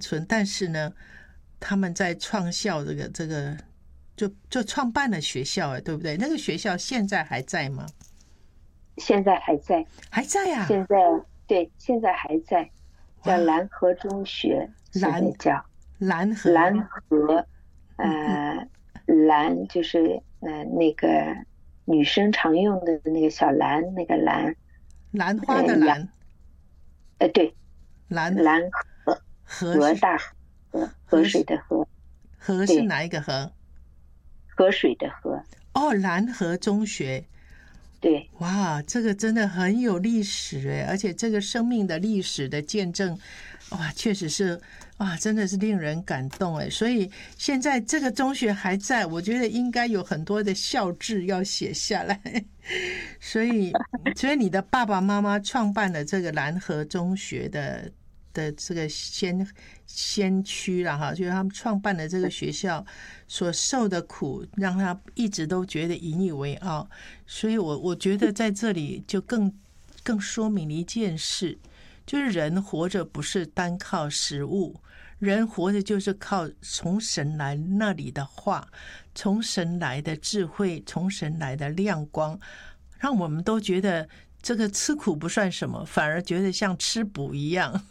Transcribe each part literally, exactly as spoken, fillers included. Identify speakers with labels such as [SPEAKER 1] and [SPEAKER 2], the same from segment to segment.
[SPEAKER 1] 村，但是呢，他们在创校这个这个就就创办了学校，哎，对不对？那个学校现在还在吗？
[SPEAKER 2] 现在还在，
[SPEAKER 1] 还在呀、啊。
[SPEAKER 2] 现在对，现在还在，叫蓝河中学，现在叫
[SPEAKER 1] 蓝河
[SPEAKER 2] 蓝河，呃，蓝就是呃那个女生常用的那个小兰，那个兰，
[SPEAKER 1] 兰花的兰，
[SPEAKER 2] 呃，对，
[SPEAKER 1] 蓝
[SPEAKER 2] 蓝河，河大河，河水的河，
[SPEAKER 1] 河是哪一个河？
[SPEAKER 2] 河水的河。
[SPEAKER 1] 哦，蓝河中学。
[SPEAKER 2] 对，
[SPEAKER 1] 哇，这个真的很有历史哎，而且这个生命的历史的见证，哇，确实是哇，真的是令人感动哎。所以现在这个中学还在，我觉得应该有很多的校志要写下来。所以，所以你的爸爸妈妈创办了这个蓝河中学的的这个先先驱了哈，就是他们创办了这个学校所受的苦，让他一直都觉得引以为傲。所以我我觉得在这里就更更说明了一件事，就是人活着不是单靠食物，人活着就是靠从神来那里的话，从神来的智慧，从神来的亮光，让我们都觉得这个吃苦不算什么，反而觉得像吃补一样。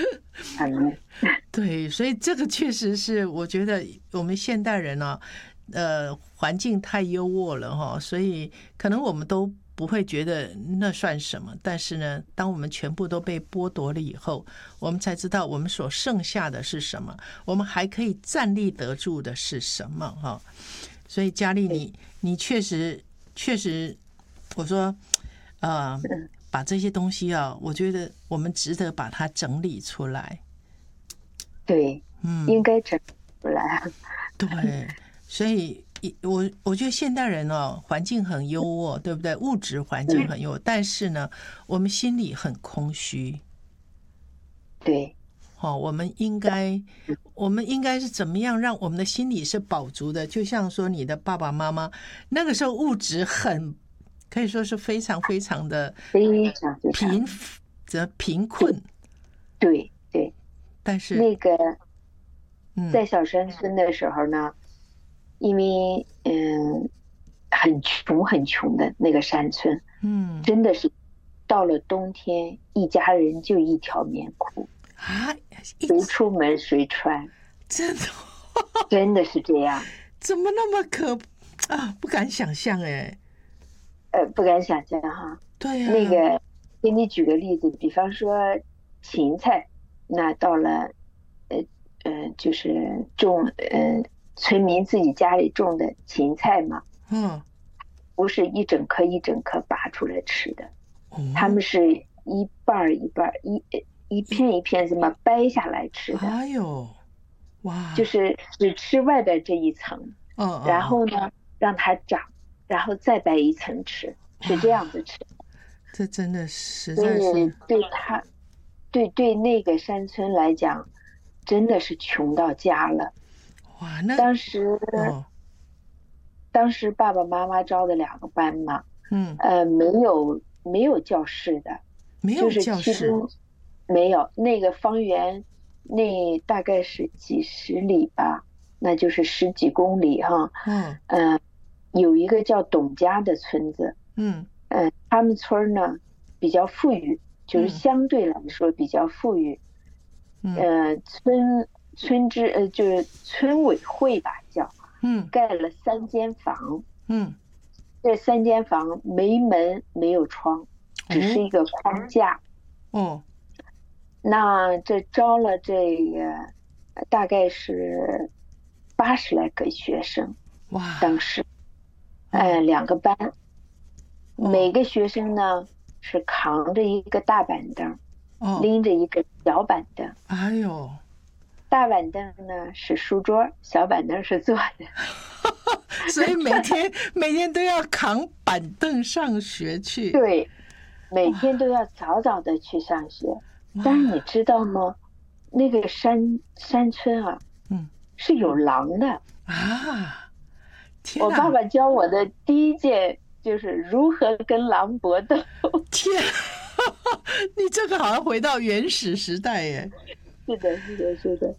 [SPEAKER 1] 对，所以这个确实是我觉得我们现代人呢、啊，呃，环境太优渥了哈，所以可能我们都不会觉得那算什么。但是呢，当我们全部都被剥夺了以后，我们才知道我们所剩下的是什么，我们还可以站立得住的是什么哈。所以佳丽，你你确实确实，我说，呃。把这些东西啊，我觉得我们值得把它整理出来。
[SPEAKER 2] 对，嗯，应该整理出来。
[SPEAKER 1] 对，所以我我觉得现代人哦，环境很优渥，对不对？物质环境很优渥，但是呢，我们心里很空虚。
[SPEAKER 2] 对，
[SPEAKER 1] 哦，我们应该，我们应该是怎么样让我们的心里是饱足的？就像说你的爸爸妈妈那个时候物质很。可以说是非常非常的
[SPEAKER 2] 非常
[SPEAKER 1] 贫则贫困，
[SPEAKER 2] 对对。
[SPEAKER 1] 但是
[SPEAKER 2] 那个在小山村的时候呢，因为嗯很穷很穷的那个山村，
[SPEAKER 1] 嗯，
[SPEAKER 2] 真的是到了冬天，一家人就一条棉裤
[SPEAKER 1] 啊，
[SPEAKER 2] 谁出门谁穿，
[SPEAKER 1] 真的
[SPEAKER 2] 真的是这样。
[SPEAKER 1] 怎么那么可啊？不敢想象哎。
[SPEAKER 2] 呃，不敢想象哈。
[SPEAKER 1] 对呀、啊。
[SPEAKER 2] 那个，给你举个例子，比方说芹菜，那到了，呃呃，就是种，呃，村民自己家里种的芹菜嘛，
[SPEAKER 1] 嗯，
[SPEAKER 2] 不是一整颗一整颗拔出来吃的，
[SPEAKER 1] 嗯、
[SPEAKER 2] 他们是一半一半，一一片一片这么掰下来吃的。
[SPEAKER 1] 哎呦，哇！
[SPEAKER 2] 就是只吃外边这一层，
[SPEAKER 1] 嗯，
[SPEAKER 2] 然后呢，让它长。然后再掰一层吃，是这样子吃。
[SPEAKER 1] 这真的实在是
[SPEAKER 2] 对他，对对那个山村来讲，真的是穷到家了。
[SPEAKER 1] 哇，那
[SPEAKER 2] 当时、
[SPEAKER 1] 哦、
[SPEAKER 2] 当时爸爸妈妈招的两个班嘛，
[SPEAKER 1] 嗯，
[SPEAKER 2] 呃，没有没有教室的，
[SPEAKER 1] 没有教室，
[SPEAKER 2] 就是没有那个方圆，那大概是几十里吧，那就是十几公里哈。
[SPEAKER 1] 嗯，
[SPEAKER 2] 呃。有一个叫董家的村子，
[SPEAKER 1] 嗯，
[SPEAKER 2] 呃，他们村呢比较富裕，就是相对来说比较富裕，
[SPEAKER 1] 嗯，
[SPEAKER 2] 呃，村村支呃就是村委会吧叫，
[SPEAKER 1] 嗯，
[SPEAKER 2] 盖了三间房，
[SPEAKER 1] 嗯，
[SPEAKER 2] 这三间房没门没有窗，只是一个框架，
[SPEAKER 1] 哦，
[SPEAKER 2] 那这招了这个大概是八十来个学生，
[SPEAKER 1] 哇，
[SPEAKER 2] 当时。哎，两个班，每个学生呢是扛着一个大板凳，
[SPEAKER 1] 哦，
[SPEAKER 2] 拎着一个小板凳。
[SPEAKER 1] 哎呦，
[SPEAKER 2] 大板凳呢是书桌，小板凳是坐的。
[SPEAKER 1] 所以每天每天都要扛板凳上学去。
[SPEAKER 2] 对，每天都要早早的去上学。但是你知道吗？那个山山村啊，
[SPEAKER 1] 嗯，
[SPEAKER 2] 是有狼的
[SPEAKER 1] 啊。
[SPEAKER 2] 我爸爸教我的第一件就是如何跟狼搏斗。
[SPEAKER 1] 天，你这个好像回到原始时代耶。
[SPEAKER 2] 是的，是的，是的。